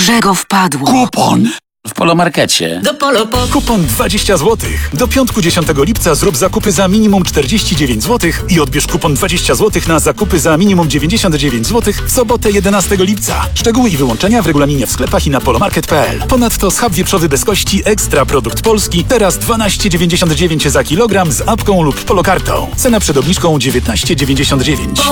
że go wpadło. Kupon! W Polomarkecie. Do Polo. Kupon 20 zł. Do piątku 10 lipca zrób zakupy za minimum 49 zł i odbierz kupon 20 zł na zakupy za minimum 99 zł w sobotę 11 lipca. Szczegóły i wyłączenia w regulaminie w sklepach i na polomarket.pl. Ponadto schab wieprzowy bez kości Ekstra Produkt Polski teraz 12,99 za kilogram z apką lub polokartą. Cena przed obniżką 19,99.